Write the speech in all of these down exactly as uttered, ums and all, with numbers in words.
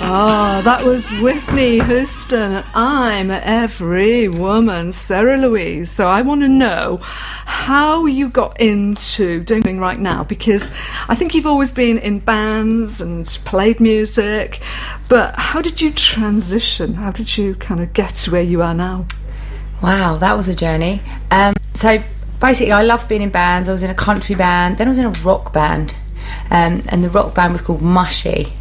Oh, that was Whitney Houston. I'm every woman, Sarah Louise. So I want to know how you got into doing right now, because I think you've always been in bands and played music, but how did you transition? How did you kind of get to where you are now? Wow, that was a journey. Um, so basically I loved being in bands. I was in a country band, then I was in a rock band, um, and the rock band was called Mushy.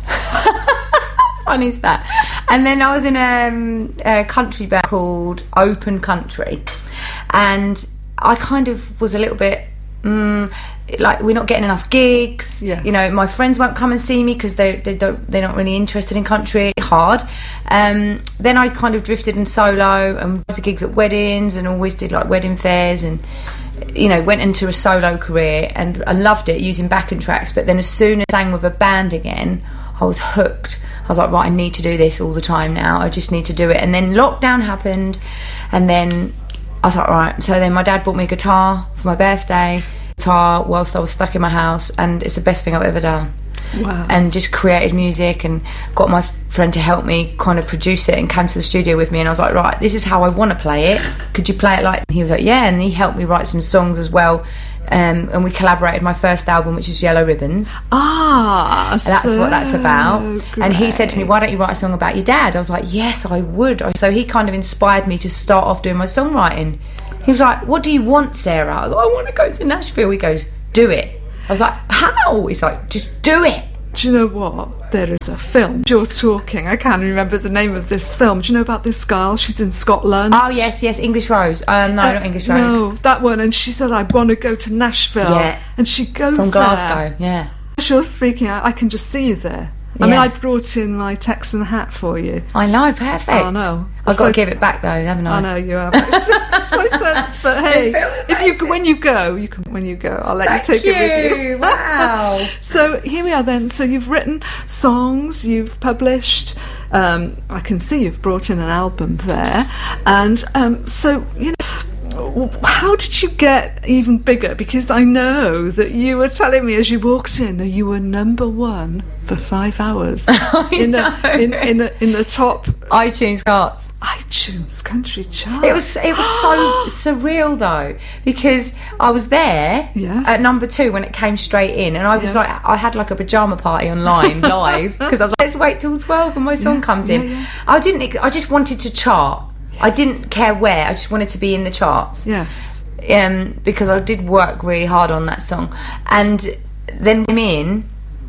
Fun is that? And then I was in a, um, a country band called Open Country, and I kind of was a little bit mm, like, we're not getting enough gigs. Yes. You know, my friends won't come and see me because they they don't they're not really interested in country. Hard. Um, then I kind of drifted in solo and went to gigs at weddings and always did like wedding fairs, and you know, went into a solo career, and I loved it using backing tracks. But then as soon as I sang with a band again, I was hooked. I was like, right, I need to do this all the time now. I just need to do it. And then lockdown happened, and then I was like, right. So then my dad bought me a guitar for my birthday, guitar whilst I was stuck in my house, and it's the best thing I've ever done. Wow. And just created music and got my friend to help me kind of produce it, and came to the studio with me, and I was like, right, this is how I want to play it. Could you play it like? And he was like, yeah, and he helped me write some songs as well. Um, and we collaborated my first album, which is Yellow Ribbons. Ah, and that's so what that's about. great. And he said to me, why don't you write a song about your dad? I was like, yes, I would. So he kind of inspired me to start off doing my songwriting. He was like, what do you want, Sarah? I was like, I want to go to Nashville. He goes, do it. I was like, how? He's like, just do it. Do you know what? There is a film. You're talking. I can't remember the name of this film. Do you know about this girl? She's in Scotland. Oh, yes, yes, English Rose. Um, no, uh, not English Rose. No, that one. And she said, I want to go to Nashville. Yeah. And she goes From there. Glasgow, yeah. As you're speaking, I, I can just see you there. I Yeah. mean, I brought in my Texan hat for you. I know, perfect. I know. I've got to give it back, though, haven't I? I know you have. It's my sense, but hey, if you when you go, you can. When you go, I'll let Thank you take you. it with you. Wow. So here we are then. So you've written songs, you've published. Um, I can see you've brought in an album there, and um, so you know. How did you get even bigger? Because I know that you were telling me as you walked in that you were number one for five hours in, a, in, in, a, in the top iTunes charts. iTunes country charts. It was it was so surreal though, because I was there Yes. at number two when it came straight in, and I was Yes. like, I had like a pajama party online live because I was like, let's wait till twelve when my song Yeah, comes yeah, in. yeah. I didn't. I just wanted to chart. I didn't care where. I just wanted to be in the charts. Yes. Um, because I did work really hard on that song, and then I'm in.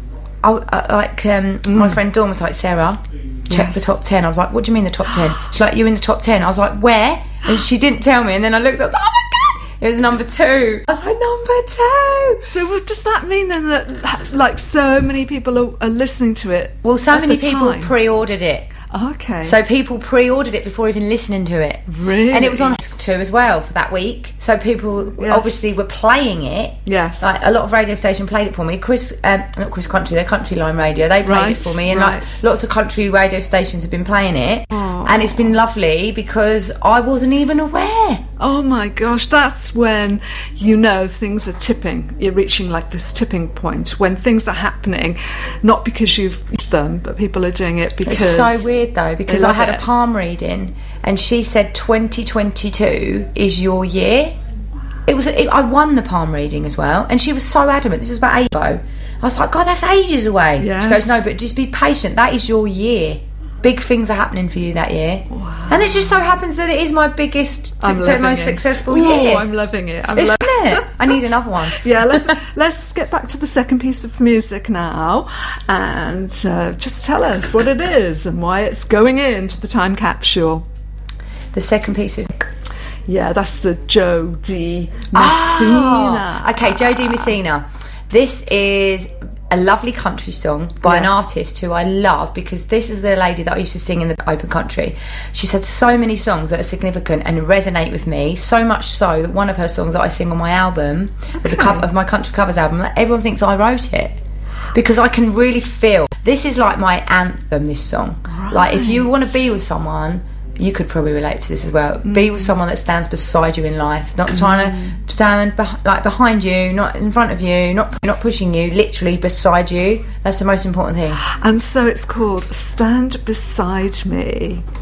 I, I like um, Mm. my friend Dawn was like, Sarah, check Yes. the top ten. I was like, what do you mean the top ten? She's like, you're in the top ten. I was like, where? And she didn't tell me. And then I looked. I was like, oh my god, it was number two. I was like, number two. So what does that mean then that like so many people are, are listening to it? Well, so at many the people time? pre-ordered it. Okay. So people pre-ordered it before even listening to it. Really? And it was on two as well for that week. So people Yes. obviously were playing it. Yes. Like a lot of radio stations played it for me. Chris, um, not Chris Country, they're Country Line Radio. They played Right, it for me, and right. like lots of country radio stations have been playing it. Aw. And it's been lovely because I wasn't even aware. Oh my gosh, that's when you know things are tipping. You're reaching like this tipping point when things are happening, not because you've reached them, but people are doing it because. It's so weird though, because they I love had it. a palm reading and she said twenty twenty-two is your year. It was. It, I won the palm reading as well, and she was so adamant. This was about ages ago. I was like, God, that's ages away. Yes. She goes, no, but just be patient. That is your year. Big things are happening for you that year. Wow. And it just so happens that it is my biggest, I'm su- loving most it. successful Ooh, year. I'm loving it. I'm Isn't lo- it? I need another one. Yeah, let's let's get back to the second piece of music now, and uh, just tell us what it is and why it's going into the time capsule. The second piece of... Yeah, that's the Joe D. Messina. Oh, okay, Joe D. Messina. This is a lovely country song by an Yes. artist who I love, because this is the lady that I used to sing in the Open Country. She's had so many songs that are significant and resonate with me, so much so that one of her songs that I sing on my album, as a Okay. cover of my country covers album, like, everyone thinks I wrote it, because I can really feel this is like my anthem. This song, like if you want to be with someone, you could probably relate to this as well. Mm. Be with someone that stands beside you in life, not trying mm. to stand beh- like behind you, not in front of you, not not pushing you, literally beside you. That's the most important thing. And so it's called Stand Beside Me.